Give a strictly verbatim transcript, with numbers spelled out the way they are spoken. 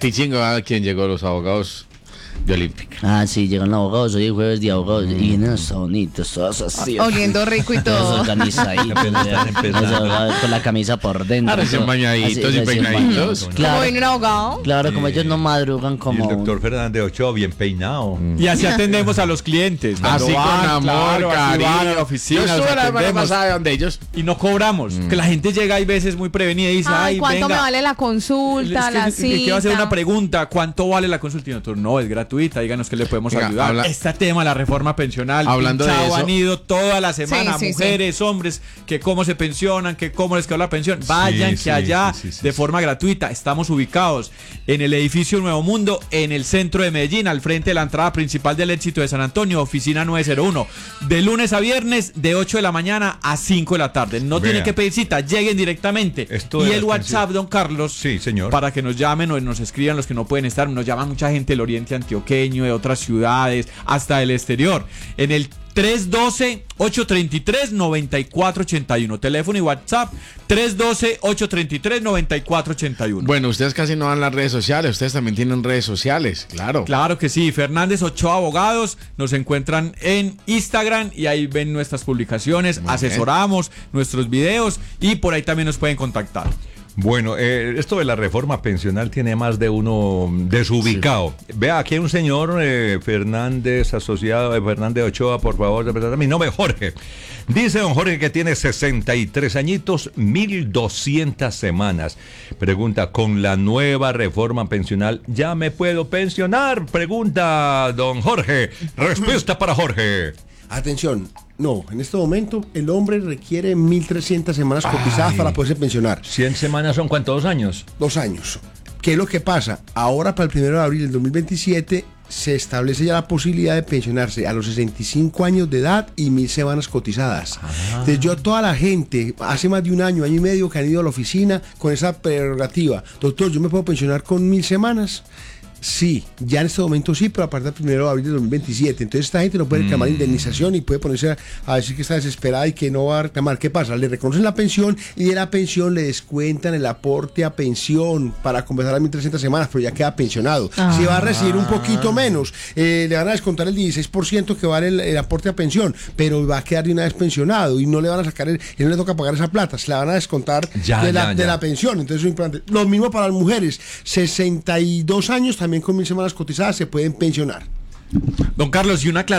Pichingo, ¿a quién llegó? Los abogados de Olímpica. Ah, sí, llegan los abogados, hoy es jueves de abogados, mm. y vienen hasta bonitos, todos así. Oliendo rico y todo. Organizaditos, con la camisa por dentro. Ahora son bañaditos y peinaditos. Claro, ¿Como viene un abogado? claro, Sí. como ellos no madrugan como... Y el doctor Fernández Ochoa, bien peinado. Y así atendemos a los clientes. Cuando Así con van, amor, claro, así van a cariño. la oficina, Yo los estuve la semana atendemos pasada donde ellos. y no cobramos. Que la gente llega y veces muy prevenida y dice, Ay, ay, ¿cuánto venga. me vale la consulta, Es que- la es que quiero hacer cita? una pregunta, ¿cuánto vale la consulta? Y nosotros, no, es gratuita, díganos que le podemos Venga, ayudar. habla- Este tema, la reforma pensional, Hablando de pinchado, eso- han ido toda la semana, Sí, sí, mujeres, hombres, que cómo se pensionan, que cómo les quedó la pensión. Vayan, sí, que allá, sí, sí, sí, de sí. forma gratuita, estamos ubicados en el edificio Nuevo Mundo, en el centro de Medellín, al frente de la entrada principal del Éxito de San Antonio, oficina nueve cero uno. De lunes a viernes, de ocho de la mañana a cinco de la tarde. No Vea. tienen que pedir cita, lleguen directamente. Esto Y de el las WhatsApp, pensiones. don Carlos, Sí, señor. para que nos llamen o nos escriban los que no pueden estar. Nos llama mucha gente del oriente antioqueño, de otras ciudades, hasta del exterior. En el tres uno dos, ocho tres tres, nueve cuatro ocho uno. Teléfono y WhatsApp tres uno dos, ocho tres tres, nueve cuatro ocho uno. Bueno, ustedes casi no van a las redes sociales. Ustedes también tienen redes sociales, claro. Claro que sí, Fernández Ochoa Abogados, nos encuentran en Instagram y ahí ven nuestras publicaciones, Muy asesoramos nuestros videos y por ahí también nos pueden contactar. Bueno, eh, esto de la reforma pensional tiene más de uno desubicado. Vea, aquí hay un señor eh, Fernández, asociado de Fernández Ochoa, por favor, de mi nombre es Jorge. Dice don Jorge que tiene sesenta y tres añitos, mil doscientas semanas. Pregunta, ¿con la nueva reforma pensional ya me puedo pensionar? Pregunta don Jorge. Respuesta para Jorge. Atención, no, en este momento el hombre requiere mil trescientas semanas cotizadas Ay. para poderse pensionar. cien semanas son ¿cuántos años? Dos años. ¿Qué es lo que pasa? Ahora para el primero de abril del dos mil veintisiete se establece ya la posibilidad de pensionarse a los sesenta y cinco años de edad y mil semanas cotizadas. Entonces yo a toda la gente, hace más de un año, año y medio que han ido a la oficina con esa prerrogativa. Doctor, ¿yo me puedo pensionar con mil semanas? Sí, ya en este momento sí, pero a partir del primero de abril de dos mil veintisiete. Entonces esta gente no puede reclamar mm. indemnización y puede ponerse a, a decir que está desesperada y que no va a reclamar. ¿Qué pasa? Le reconocen la pensión y de la pensión le descuentan el aporte a pensión para completar las mil trescientas semanas, pero ya queda pensionado. Ah. Si va a recibir un poquito menos, eh, le van a descontar el dieciséis por ciento que vale el, el aporte a pensión, pero va a quedar de una vez pensionado y no le van a sacar, el, y no le toca pagar esa plata, se la van a descontar ya, de, la, ya, ya. de la pensión. Entonces eso es importante. Lo mismo para las mujeres, sesenta y dos años también con mil semanas cotizadas se pueden pensionar. Don Carlos, y una